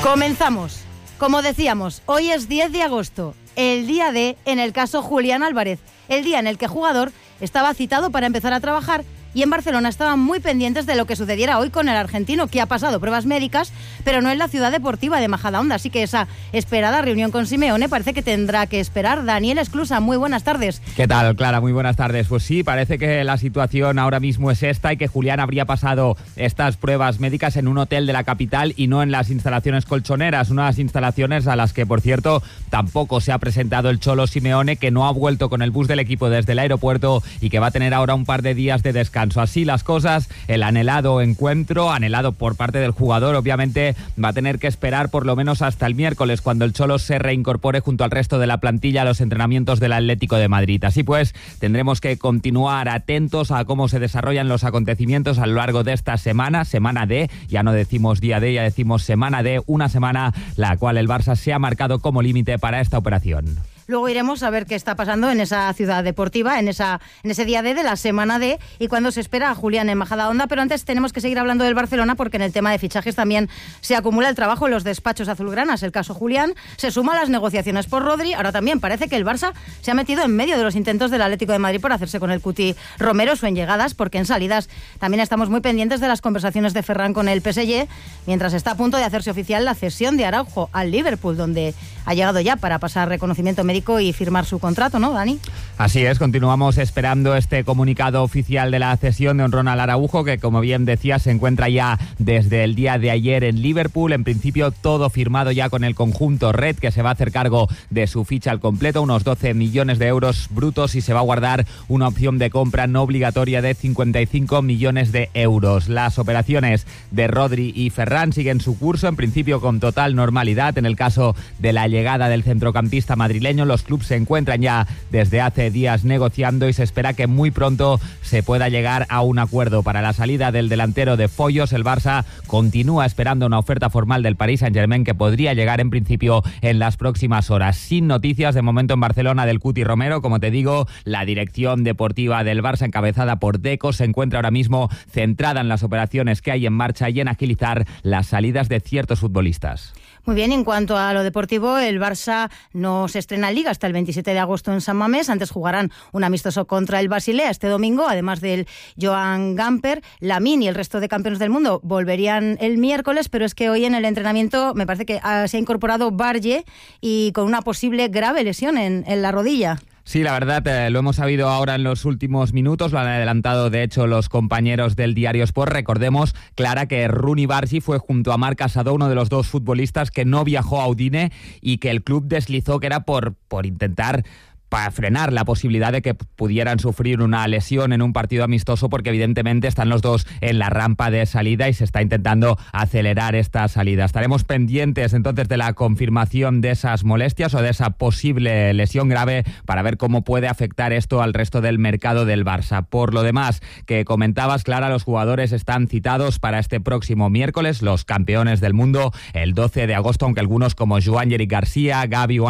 Comenzamos. Como decíamos, hoy es 10 de agosto, el día D en el caso Julián Álvarez, el día en el que el jugador estaba citado para empezar a trabajar y en Barcelona estaban muy pendientes de lo que sucediera hoy con el argentino, que ha pasado pruebas médicas, pero no en la ciudad deportiva de Majadahonda, así que esa esperada reunión con Simeone parece que tendrá que esperar. Daniel Esclusa, muy buenas tardes. ¿Qué tal, Clara? Muy buenas tardes. Pues sí, parece que la situación ahora mismo es esta y que Julián habría pasado estas pruebas médicas en un hotel de la capital y no en las instalaciones colchoneras, unas instalaciones a las que, por cierto, tampoco se ha presentado el Cholo Simeone, que no ha vuelto con el bus del equipo desde el aeropuerto y que va a tener ahora un par de días de descanso. Así las cosas, el anhelado encuentro, anhelado por parte del jugador, obviamente va a tener que esperar por lo menos hasta el miércoles, cuando el Cholo se reincorpore junto al resto de la plantilla a los entrenamientos del Atlético de Madrid. Así pues, tendremos que continuar atentos a cómo se desarrollan los acontecimientos a lo largo de esta semana D, ya no decimos día D, ya decimos semana D, una semana la cual el Barça se ha marcado como límite para esta operación. Luego iremos a ver qué está pasando en esa ciudad deportiva, en ese día D de la semana D y cuando se espera a Julián en Majadahonda. Pero antes tenemos que seguir hablando del Barcelona, porque en el tema de fichajes también se acumula el trabajo en los despachos azulgranas. El caso Julián se suma a las negociaciones por Rodri. Ahora también parece que el Barça se ha metido en medio de los intentos del Atlético de Madrid por hacerse con el Cuti Romero, o en llegadas, porque en salidas también estamos muy pendientes de las conversaciones de Ferran con el PSG, mientras está a punto de hacerse oficial la cesión de Araujo al Liverpool, donde ha llegado ya para pasar reconocimiento médico y firmar su contrato, ¿no, Dani? Así es, continuamos esperando este comunicado oficial de la cesión de Ronald Araujo, que, como bien decía, se encuentra ya desde el día de ayer en Liverpool. En principio todo firmado ya con el conjunto Red, que se va a hacer cargo de su ficha al completo, unos 12 millones de euros brutos, y se va a guardar una opción de compra no obligatoria de 55 millones de euros. Las operaciones de Rodri y Ferran siguen su curso, en principio con total normalidad. En el caso de la llegada del centrocampista madrileño, los clubes se encuentran ya desde hace días negociando y se espera que muy pronto se pueda llegar a un acuerdo. Para la salida del delantero de Follos, el Barça continúa esperando una oferta formal del Paris Saint-Germain, que podría llegar en principio en las próximas horas. Sin noticias de momento en Barcelona del Cuti Romero. Como te digo, la dirección deportiva del Barça, encabezada por Deco, se encuentra ahora mismo centrada en las operaciones que hay en marcha y en agilizar las salidas de ciertos futbolistas. Muy bien, en cuanto a lo deportivo, el Barça no se estrena en Liga hasta el 27 de agosto en San Mamés. Antes jugarán un amistoso contra el Basilea este domingo, además del Joan Gamper. Lamine y el resto de campeones del mundo volverían el miércoles, pero es que hoy en el entrenamiento me parece que se ha incorporado Barge y con una posible grave lesión en la rodilla. Sí, la verdad, lo hemos sabido ahora en los últimos minutos, lo han adelantado de hecho los compañeros del Diario Sport. Recordemos, Clara, que Rooney Bargi fue junto a Marc Casado uno de los dos futbolistas que no viajó a Udine y que el club deslizó que era por intentar para frenar la posibilidad de que pudieran sufrir una lesión en un partido amistoso, porque evidentemente están los dos en la rampa de salida y se está intentando acelerar esta salida. Estaremos pendientes entonces de la confirmación de esas molestias o de esa posible lesión grave para ver cómo puede afectar esto al resto del mercado del Barça. Por lo demás, que comentabas, Clara, los jugadores están citados para este próximo miércoles, los campeones del mundo, el 12 de agosto, aunque algunos como Joan Yerick García, Gavi